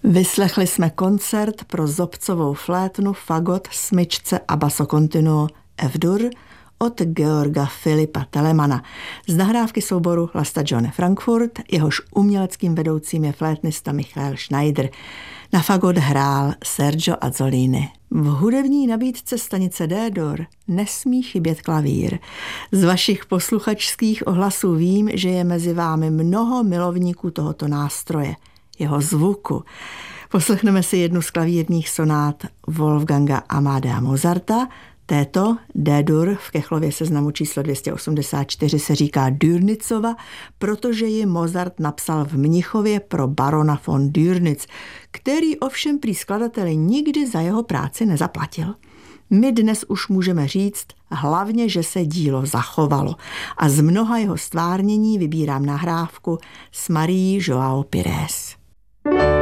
Vyslechli jsme koncert pro zobcovou flétnu, fagot, smyčce a basso continuo F-dur od Georga Filipa Telemana z nahrávky souboru La Stagione Frankfurt, jehož uměleckým vedoucím je flétnista Michael Schneider. Na fagot hrál Sergio Azzolini. V hudební nabídce stanice D-dur nesmí chybět klavír. Z vašich posluchačských ohlasů vím, že je mezi vámi mnoho milovníků tohoto nástroje, jeho zvuku. Poslechneme si jednu z klavírních sonát Wolfganga Amadea Mozarta. Této D-dur v Kechlově seznamu číslo 284 se říká Dürnicova, protože ji Mozart napsal v Mnichově pro barona von Dürnitz, který ovšem prý skladateli nikdy za jeho práci nezaplatil. My dnes už můžeme říct hlavně, že se dílo zachovalo a z mnoha jeho stvárnění vybírám nahrávku s Marií João Pires.